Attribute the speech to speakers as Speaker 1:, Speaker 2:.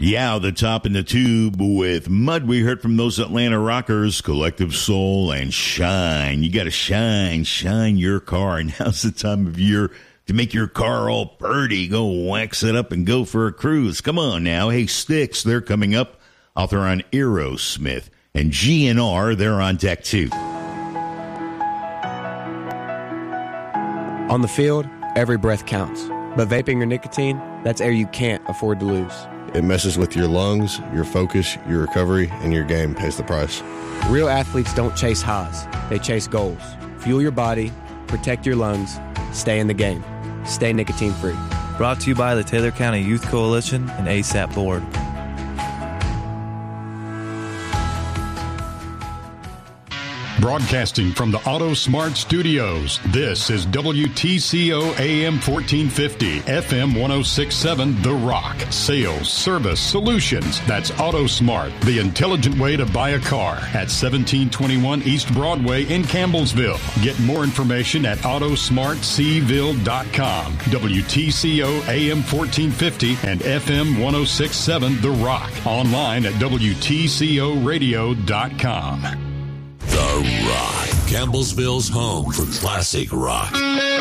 Speaker 1: Yeah, the top in the tube with Mud. We heard from those Atlanta rockers, Collective Soul and Shine. You got to shine your car. Now's the time of year to make your car all purty. Go wax it up and go for a cruise. Come on now. Hey, Styx, they're coming up. Author on Aerosmith. And GNR, they're on deck too.
Speaker 2: On the field, every breath counts. But vaping or nicotine, that's air you can't afford to lose.
Speaker 3: It messes with your lungs, your focus, your recovery, and your game pays the price.
Speaker 2: Real athletes don't chase highs. They chase goals. Fuel your body, protect your lungs, stay in the game. Stay nicotine-free.
Speaker 4: Brought to you by the Taylor County Youth Coalition and ASAP Board.
Speaker 5: Broadcasting from the Auto Smart Studios, this is WTCO AM 1450, FM 1067, The Rock. Sales, service, solutions. That's Auto Smart, the intelligent way to buy a car at 1721 East Broadway in Campbellsville. Get more information at autosmartseville.com. WTCO AM 1450 and FM 1067, The Rock. Online at WTCOradio.com.
Speaker 6: The Rock, Campbellsville's home for classic rock.